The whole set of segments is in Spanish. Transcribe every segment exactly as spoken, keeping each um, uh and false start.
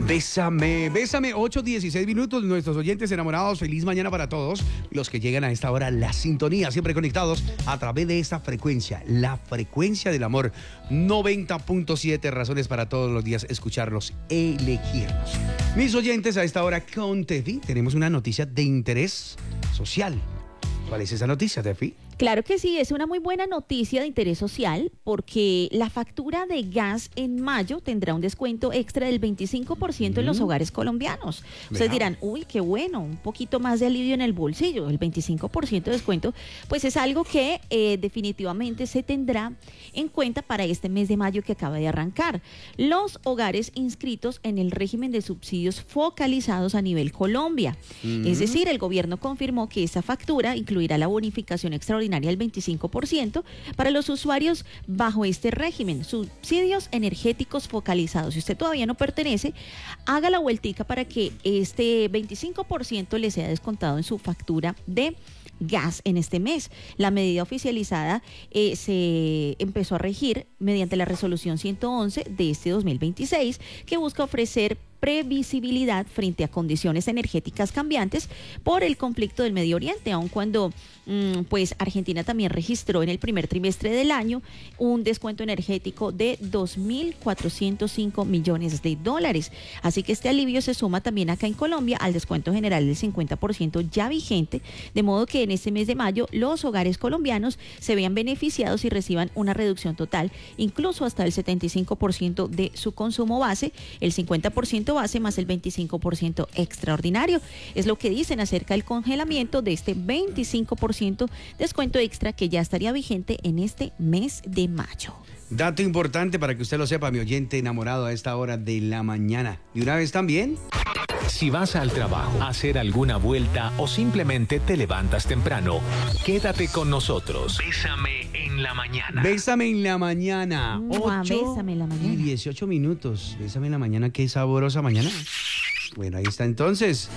Bésame, bésame, ocho dieciséis minutos, nuestros oyentes enamorados, feliz mañana para todos los que llegan a esta hora, la sintonía, siempre conectados a través de esta frecuencia, la frecuencia del amor, noventa punto siete, razones para todos los días escucharlos, elegirnos. Mis oyentes, a esta hora con Tefi, tenemos una noticia de interés social. ¿Cuál es esa noticia, Tefi? Claro que sí, es una muy buena noticia de interés social porque la factura de gas en mayo tendrá un descuento extra del veinticinco por ciento en los hogares colombianos. Ustedes dirán, uy, qué bueno, un poquito más de alivio en el bolsillo, el veinticinco por ciento de descuento, pues es algo que eh, definitivamente se tendrá en cuenta para este mes de mayo que acaba de arrancar. Los hogares inscritos en el régimen de subsidios focalizados a nivel Colombia. Mm. Es decir, el gobierno confirmó que esa factura incluirá la bonificación extraordinaria del veinticinco por ciento para los usuarios bajo este régimen, subsidios energéticos focalizados. Si usted todavía no pertenece, haga la vueltica para que este veinticinco por ciento le sea descontado en su factura de gas en este mes. La medida oficializada eh, se empezó a regir mediante la resolución ciento once de este dos mil veintiséis, que busca ofrecer previsibilidad frente a condiciones energéticas cambiantes por el conflicto del Medio Oriente, aun cuando mmm, pues Argentina también registró en el primer trimestre del año un descuento energético de dos mil cuatrocientos cinco millones de dólares. Así que este alivio se suma también acá en Colombia al descuento general del cincuenta por ciento ya vigente, de modo que en este mes de mayo los hogares colombianos se vean beneficiados y reciban una reducción total, incluso hasta el setenta y cinco por ciento de su consumo base, el cincuenta por ciento base más el veinticinco por ciento extraordinario. Es lo que dicen acerca del congelamiento de este veinticinco por ciento descuento extra que ya estaría vigente en este mes de mayo. Dato importante para que usted lo sepa, mi oyente enamorado a esta hora de la mañana. Y una vez también, si vas al trabajo, a hacer alguna vuelta o simplemente te levantas temprano, quédate con nosotros. Bésame en la mañana. Bésame en la mañana. Mua, bésame en la mañana. Y dieciocho minutos. Bésame en la mañana. Qué sabrosa mañana. Bueno, ahí está entonces.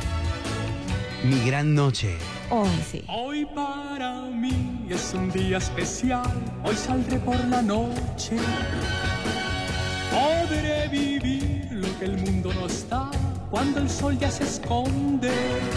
Mi gran noche. Oh, sí. Hoy para mí es un día especial. Hoy saldré por la noche. Podré vivir lo que el mundo no está cuando el sol ya se esconde.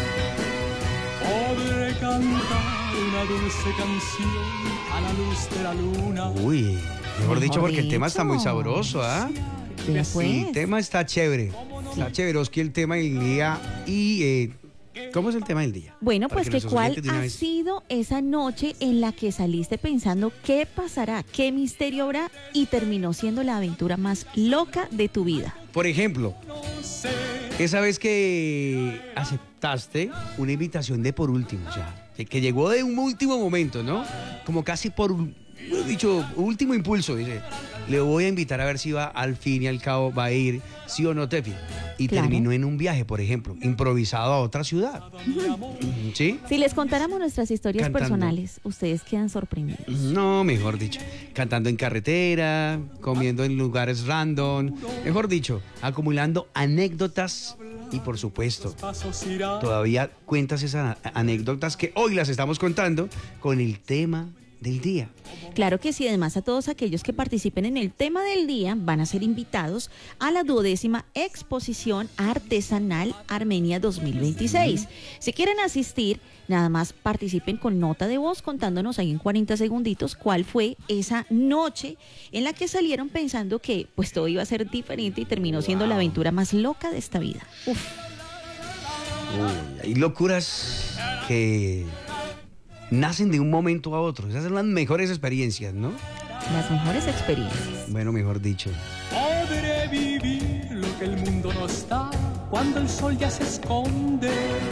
Podré cantar una dulce canción a la luz de la luna. Uy, mejor, mejor dicho, porque dicho. El tema está muy sabroso, ¿ah? ¿eh? Sí, el tema está chévere. Está chéveroski el tema del día. Y eh, ¿cómo es el tema del día? Bueno, pues que, que cuál ha vez... sido esa noche en la que saliste pensando qué pasará, qué misterio habrá, y terminó siendo la aventura más loca de tu vida. Por ejemplo, esa vez que aceptaste una invitación de por último, o sea, que, que llegó de un último momento, ¿no? Como casi por, dicho, último impulso, dice, le voy a invitar a ver si va, al fin y al cabo va a ir, sí o no, Tefi. Y claro, terminó en un viaje, por ejemplo, improvisado a otra ciudad. Uh-huh. ¿Sí? Si les contáramos nuestras historias Cantando. personales, ustedes quedan sorprendidos. No, mejor dicho, cantando en carretera, comiendo en lugares random, mejor dicho, acumulando anécdotas y, por supuesto, todavía cuentas esas anécdotas que hoy las estamos contando con el tema del día. Claro que sí, además a todos aquellos que participen en el tema del día van a ser invitados a la duodécima exposición artesanal Armenia dos mil veintiséis. Uh-huh. Si quieren asistir, nada más participen con nota de voz contándonos ahí en cuarenta segunditos cuál fue esa noche en la que salieron pensando que pues todo iba a ser diferente y terminó siendo wow. la aventura más loca de esta vida. Uf. Uy, hay locuras que nacen de un momento a otro. Esas son las mejores experiencias, ¿no? Las mejores experiencias. Bueno, mejor dicho. Podré vivir lo que el mundo no está cuando el sol ya se esconde.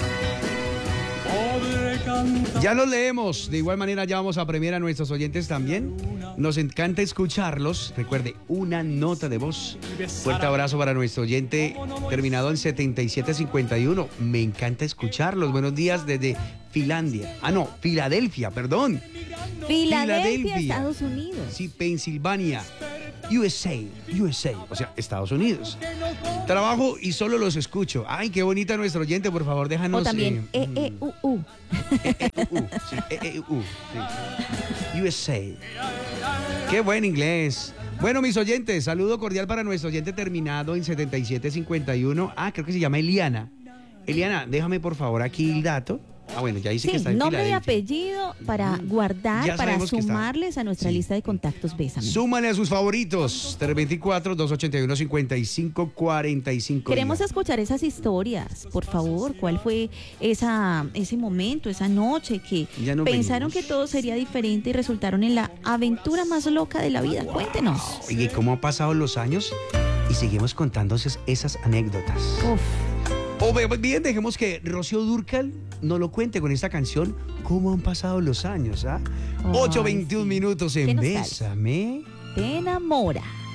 Podré cantar. Ya los leemos. De igual manera ya vamos a premiar a nuestros oyentes también. Nos encanta escucharlos. Recuerde, una nota de voz. Fuerte abrazo para nuestro oyente terminado en setenta y siete cincuenta y uno. Me encanta escucharlos. Buenos días desde Finlandia. Ah, no, Filadelfia, perdón. Filadelfia, Filadelfia, Estados Unidos. Sí, Pensilvania. U S A, U S A, o sea, Estados Unidos. Trabajo y solo los escucho. Ay, qué bonita nuestro oyente, por favor, déjanos. O también E E U U. E E U U, sí, E E U U, sí. U S A. Qué buen inglés. Bueno, mis oyentes, saludo cordial para nuestro oyente terminado en setenta y siete cincuenta y uno. Ah, creo que se llama Eliana. Eliana, déjame por favor aquí el dato. Ah, bueno, ya dice Sí, que está en nombre y Filadelfia. apellido para guardar, Ya para sabemos que está. sumarles a nuestra Sí. lista de contactos Bésame. Súmale a sus favoritos. tres dos cuatro, dos ocho uno, cinco cinco cuatro cinco. Queremos escuchar esas historias, por favor. ¿Cuál fue esa, ese momento, esa noche que Ya nos pensaron venimos. que todo sería diferente y resultaron en la aventura más loca de la vida? Cuéntenos. Oye, ¿cómo han pasado los años? Y seguimos contando esas, esas anécdotas. Uf. O be- bien, dejemos que Rocío Dúrcal nos lo cuente con esta canción. ¿Cómo han pasado los años? ¿Ah? Ay, ocho veintiún sí. minutos Qué en nostalgia. Bésame. Te enamora.